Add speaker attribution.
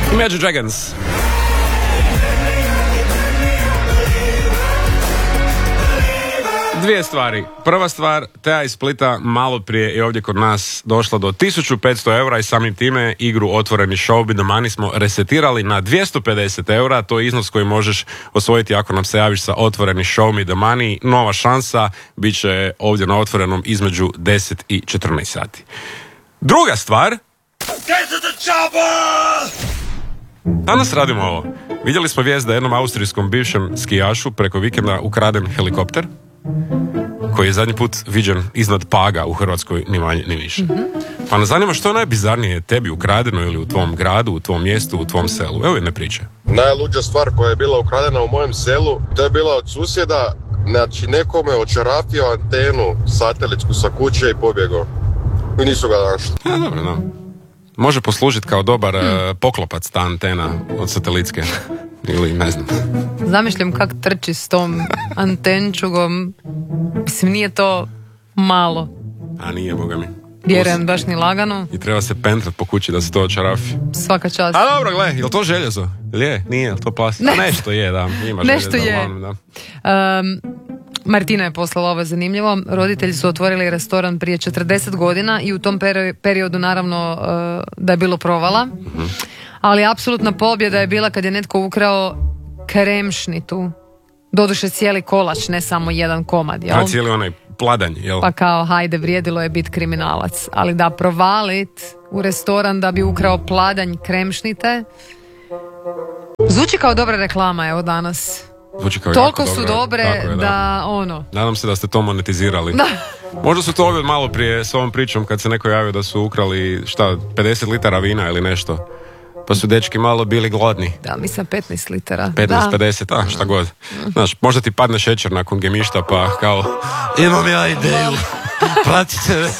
Speaker 1: Imagine Dragons. Dvije stvari. Prva stvar, Teja iz Splita malo prije i ovdje kod nas došla do 1500 eura i samim time igru Otvoreni show Be The Money smo resetirali na 250 eura. To je iznos koji možeš osvojiti ako nam se javiš sa Otvoreni show Me The Money. Nova šansa bit će ovdje na Otvorenom između 10 i 14 sati. Druga stvar... Danas radimo ovo. Vidjeli smo vijest da jednom austrijskom bivšem skijašu preko vikenda ukraden helikopter koji je zadnji put viđen iznad Paga u Hrvatskoj, ni manje ni više. Pa nas zanima što je najbizarnije tebi ukradeno ili u tvom gradu, u tvom mjestu, u tvom selu. Evo jedne priče.
Speaker 2: Najluđa stvar koja je bila ukradena u mojem selu, to je bila od susjeda, znači nekome očarafio antenu satelitsku sa kuće i pobjegao. I nisu ga našli.
Speaker 1: Dobro, da. Može poslužiti kao dobar poklopac ta antena od satelitske. Ili ne znam.
Speaker 3: Zamišljam kak trči s tom antenčugom. Mislim, nije to malo.
Speaker 1: A nije, boga mi.
Speaker 3: Vjerujem, baš ni lagano.
Speaker 1: I treba se pentrat po kući da se to očarafi.
Speaker 3: Svaka čast.
Speaker 1: A dobro, gle, je li to željezo? Je, nije, je li to plastik?
Speaker 3: Ne.
Speaker 1: Nešto je, da. Ima
Speaker 3: Nešto
Speaker 1: željezo,
Speaker 3: je.
Speaker 1: da.
Speaker 3: Martina je poslala ovo zanimljivo. Roditelji su otvorili restoran prije 40 godina i u tom periodu naravno da je bilo provala. Ali apsolutna pobjeda je bila kad je netko ukrao kremšnitu. Doduše cijeli kolač, ne samo jedan komad. Jel?
Speaker 1: A cijeli onaj pladanj, jel?
Speaker 3: Pa kao, hajde, vrijedilo je biti kriminalac. Ali da provalit u restoran da bi ukrao pladanj kremšnite, zvuči kao dobra reklama, evo danas. Toliko su dobre
Speaker 1: je,
Speaker 3: da ono...
Speaker 1: Nadam se da ste to monetizirali. Da. Možda su to ovdje malo prije s ovom pričom kad se neko javio da su ukrali 50 litara vina ili nešto. Pa su dečki malo bili gladni.
Speaker 3: Da, mislim 15 litara.
Speaker 1: 50, šta god. Znaš, možda ti padne šećer nakon gemišta pa kao imam ja ideju. Pratite me.